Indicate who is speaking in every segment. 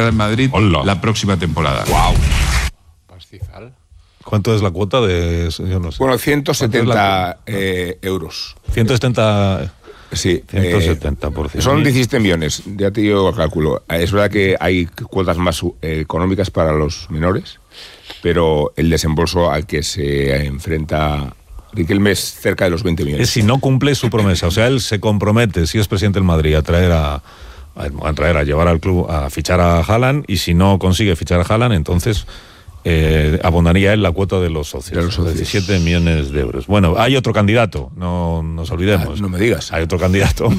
Speaker 1: del Madrid la próxima temporada.
Speaker 2: ¡Wow! Pastizal.
Speaker 3: ¿Cuánto es la cuota de...? Yo no sé.
Speaker 2: Bueno, 170 euros.
Speaker 3: 170...
Speaker 2: Sí.
Speaker 3: 170%.
Speaker 2: Son 17 millones, ya te digo, cálculo. Es verdad que hay cuotas más económicas para los menores, pero el desembolso al que se enfrenta Riquelme es cerca de los 20 millones.
Speaker 3: Es si no cumple su promesa. O sea, él se compromete, si es presidente del Madrid, a llevar al club a fichar a Haaland, y si no consigue fichar a Haaland, entonces abonaría él la cuota de los socios. 17 millones de euros. Bueno, hay otro candidato, no nos olvidemos.
Speaker 2: No me digas.
Speaker 3: Hay otro candidato.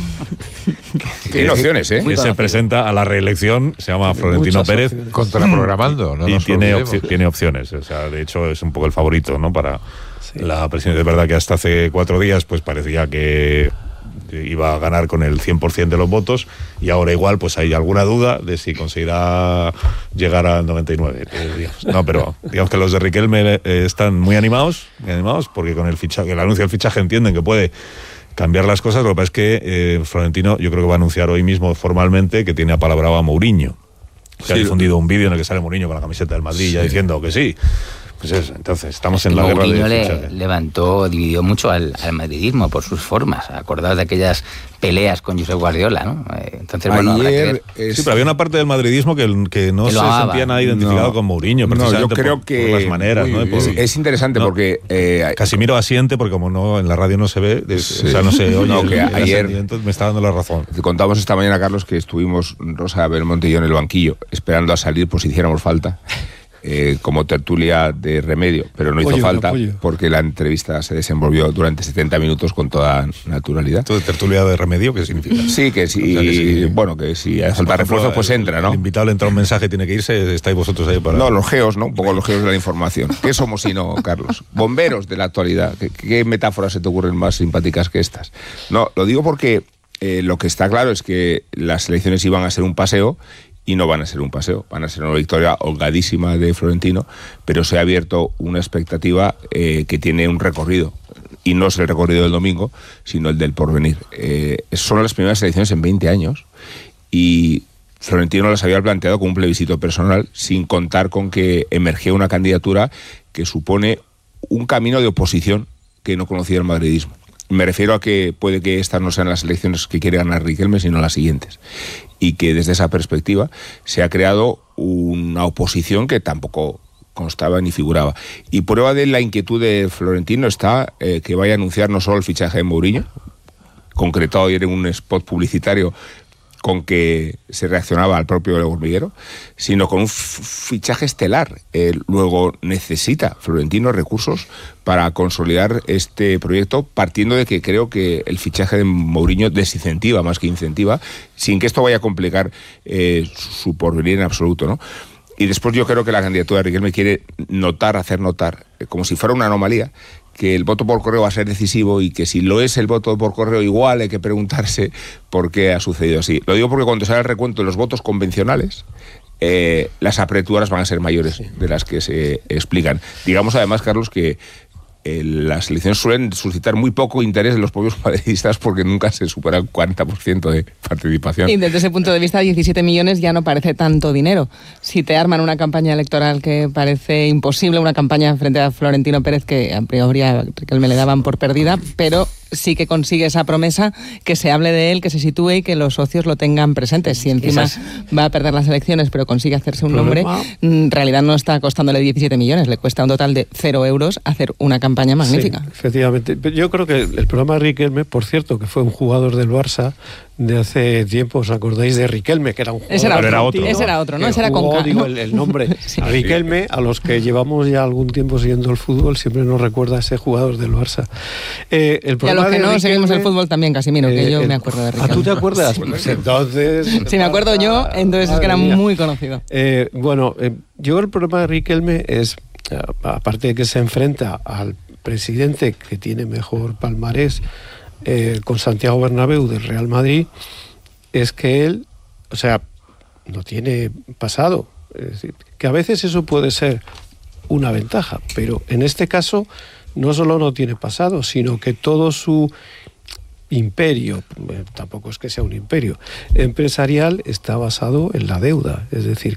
Speaker 2: Tiene opciones, ¿eh?
Speaker 3: Que se presenta a la reelección, se llama Florentino Pérez.
Speaker 4: Contraprogramando, ¿no?
Speaker 3: Y tiene opciones. O sea, de hecho, es un poco el favorito, ¿no? Para la presidencia. Es verdad que hasta hace 4 días, pues parecía que iba a ganar con el 100% de los votos, y ahora igual pues hay alguna duda de si conseguirá llegar al 99%. No, pero digamos que los de Riquelme están muy animados, porque con el anuncio del fichaje entienden que puede cambiar las cosas. Lo que pasa es que Florentino, yo creo que va a anunciar hoy mismo formalmente que tiene apalabrado a Mourinho. Se ha difundido un vídeo en el que sale Mourinho con la camiseta del Madrid ya diciendo que sí. Pues eso, entonces estamos en la guerra de
Speaker 5: Mourinho dividió mucho al madridismo por sus formas. Acordaos de aquellas peleas con Josep Guardiola, ¿no? Entonces, bueno, habrá que ver.
Speaker 3: Sí, pero había una parte del madridismo que no se sentía nada identificado con Mourinho, precisamente
Speaker 2: yo creo que
Speaker 3: por las maneras, ¿no?
Speaker 2: Es interesante porque
Speaker 3: Casimiro asiente, porque como no en la radio no se ve, o sea, no se oye.
Speaker 2: Que ayer
Speaker 3: entonces me está dando la razón.
Speaker 2: Te contamos esta mañana, Carlos, que estuvimos Rosa Belmonte y yo en el banquillo esperando a salir por si hiciéramos falta. Como tertulia de remedio, pero no hizo falta porque la entrevista se desenvolvió durante 70 minutos con toda naturalidad.
Speaker 3: ¿Todo tertulia de remedio qué significa?
Speaker 2: Sí, que sí, o sea, que sí. Bueno, que si hace falta refuerzo, pues entra, ¿no?
Speaker 3: El invitado le entra un mensaje, tiene que irse, estáis vosotros ahí para...
Speaker 2: No, los geos, ¿no? Un poco los geos de la información. ¿Qué somos si no, Carlos? Bomberos de la actualidad. ¿Qué metáforas se te ocurren más simpáticas que estas? No, lo digo porque lo que está claro es que las elecciones iban a ser un paseo, y no van a ser un paseo, van a ser una victoria holgadísima de Florentino, pero se ha abierto una expectativa que tiene un recorrido, y no es el recorrido del domingo, sino el del porvenir. Son las primeras elecciones en 20 años, y Florentino las había planteado como un plebiscito personal, sin contar con que emergía una candidatura que supone un camino de oposición que no conocía el madridismo. Me refiero a que puede que estas no sean las elecciones que quiere ganar Riquelme, sino las siguientes. Y que desde esa perspectiva se ha creado una oposición que tampoco constaba ni figuraba. Y prueba de la inquietud de Florentino está que vaya a anunciar no solo el fichaje de Mourinho, concretado ayer en un spot publicitario con que se reaccionaba al propio hormiguero, sino con un fichaje estelar. Luego necesita Florentino recursos para consolidar este proyecto, partiendo de que creo que el fichaje de Mourinho desincentiva más que incentiva, sin que esto vaya a complicar su porvenir en absoluto, ¿no? Y después yo creo que la candidatura de Riquelme quiere hacer notar, como si fuera una anomalía, que el voto por correo va a ser decisivo, y que si lo es el voto por correo, igual hay que preguntarse por qué ha sucedido así. Lo digo porque cuando sale el recuento de los votos convencionales, las apreturas van a ser mayores de las que se explican. Digamos además, Carlos, que las elecciones suelen suscitar muy poco interés de los propios madridistas, porque nunca se supera el 40% de participación.
Speaker 6: Y desde ese punto de vista, 17 millones ya no parece tanto dinero. Si te arman una campaña electoral que parece imposible, una campaña frente a Florentino Pérez que a priori a Riquelme le daban por perdida, pero sí que consigue esa promesa, que se hable de él, que se sitúe y que los socios lo tengan presente. Si encima va a perder las elecciones, pero consigue hacerse un nombre, en realidad no está costándole 17 millones, le cuesta un total de 0 euros hacer una campaña magnífica.
Speaker 7: Sí, efectivamente. Yo creo que el problema de Riquelme, por cierto, que fue un jugador del Barça de hace tiempo, ¿os acordáis de Riquelme? Que era un jugador.
Speaker 6: Ese era otro, ¿no? Ese era con K.
Speaker 7: Digo, el nombre. Sí. A Riquelme, a los que llevamos ya algún tiempo siguiendo el fútbol, siempre nos recuerda a ese jugador del Barça. El problema,
Speaker 6: y a los que no
Speaker 7: Riquelme,
Speaker 6: seguimos el fútbol también, Casimiro, que yo me acuerdo de Riquelme.
Speaker 7: ¿Tú te acuerdas? Pues entonces...
Speaker 6: Sí, me acuerdo yo, entonces es que era muy conocido.
Speaker 7: Yo creo el problema de Riquelme es, aparte de que se enfrenta al presidente que tiene mejor palmarés con Santiago Bernabéu del Real Madrid, es que él, no tiene pasado. Es decir, que a veces eso puede ser una ventaja, pero en este caso no solo no tiene pasado, sino que todo su imperio, tampoco es que sea un imperio, empresarial, está basado en la deuda. Es decir,